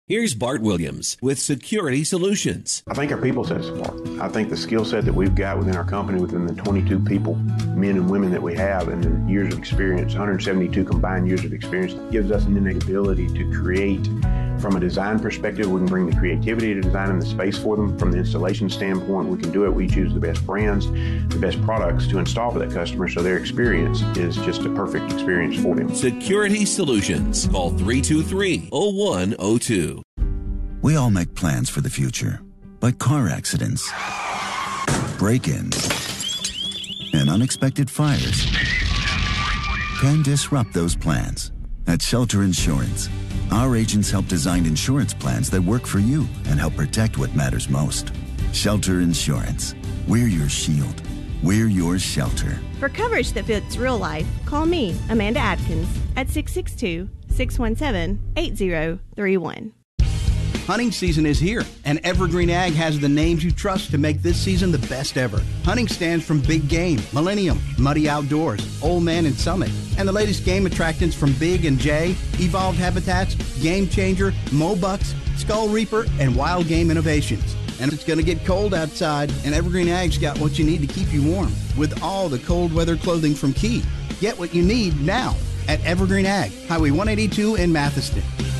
Here's Bart Williams with Security Solutions. I think our people set us apart. I think the skill set that we've got within our company, within the 22 people, men and women that we have, and the years of experience, 172 combined years of experience, gives us an innate ability to create. From a design perspective, we can bring the creativity to design in the space for them. From the installation standpoint, we can do it. We choose the best brands, the best products to install for that customer, so their experience is just a perfect experience for them. Security Solutions. Call 323-0102. We all make plans for the future, but car accidents, break-ins, and unexpected fires can disrupt those plans. At Shelter Insurance, our agents help design insurance plans that work for you and help protect what matters most. Shelter Insurance. We're your shield. We're your shelter. For coverage that fits real life, call me, Amanda Atkins, at 662-617-8031. Hunting season is here, and Evergreen Ag has the names you trust to make this season the best ever. Hunting stands from Big Game, Millennium, Muddy Outdoors, Old Man and Summit, and the latest game attractants from Big and J, Evolved Habitats, Game Changer, Mobucks, Skull Reaper, and Wild Game Innovations. And it's going to get cold outside, and Evergreen Ag's got what you need to keep you warm with all the cold weather clothing from Key. Get what you need now at Evergreen Ag, Highway 182 in Mathiston.